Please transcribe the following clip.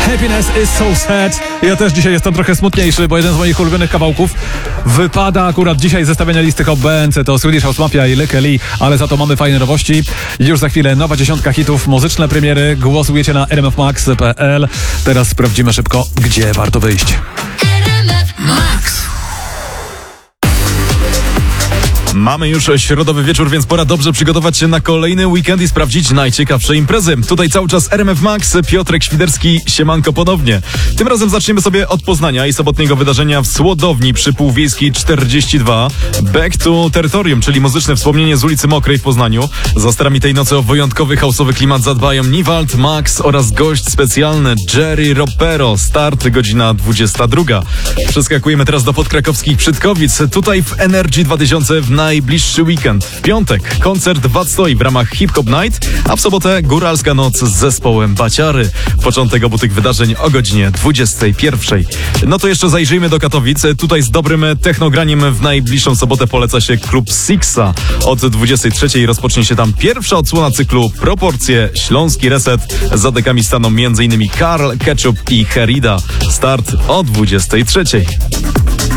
Happiness is so sad. Ja też dzisiaj jestem trochę smutniejszy, bo jeden z moich ulubionych kawałków wypada akurat dzisiaj ze stawiania listy Hot BNC, to Swedish House Mafia i Lykke Li, ale za to mamy fajne nowości. Już za chwilę nowa dziesiątka hitów, muzyczne premiery. Głosujecie na rmfmax.pl. Teraz sprawdzimy szybko, gdzie warto wyjść. Mamy już środowy wieczór, więc pora dobrze przygotować się na kolejny weekend i sprawdzić najciekawsze imprezy. Tutaj cały czas RMF Max, Piotrek Świderski, siemanko ponownie. Tym razem zaczniemy sobie od Poznania i sobotniego wydarzenia w Słodowni przy Półwiejskiej 42. Back to Territorium, czyli muzyczne wspomnienie z ulicy Mokrej w Poznaniu. Za sterami tej nocy o wyjątkowy house'owy klimat zadbają Niwald, Max oraz gość specjalny Jerry Ropero. Start godzina 22. Przeskakujemy teraz do podkrakowskich Przytkowic. Tutaj w Energy 2000 w najbliższy weekend. W piątek koncert Wadstoi w ramach Hip Hop Night, a w sobotę Góralska Noc z zespołem Baciary. Początek obu tych wydarzeń o godzinie 21. No to jeszcze zajrzyjmy do Katowic. Tutaj z dobrym technograniem w najbliższą sobotę poleca się klub Sixa. Od 23 rozpocznie się tam pierwsza odsłona cyklu Proporcje, Śląski Reset. Za dekami staną m.in. Karl, Ketchup i Herida. Start o 23.